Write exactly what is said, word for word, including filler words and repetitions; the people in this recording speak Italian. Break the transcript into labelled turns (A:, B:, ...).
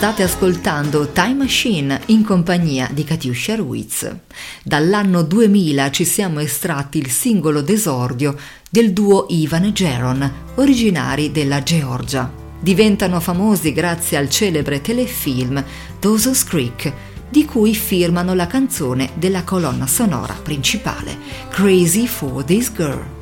A: State ascoltando Time Machine in compagnia di Katiuscia Ruiz. Dall'anno duemila ci siamo estratti il singolo d'esordio del duo Ivan e Jaron, originari della Georgia. Diventano famosi grazie al celebre telefilm Dawson's Creek, di cui firmano la canzone della colonna sonora principale, Crazy for This Girl.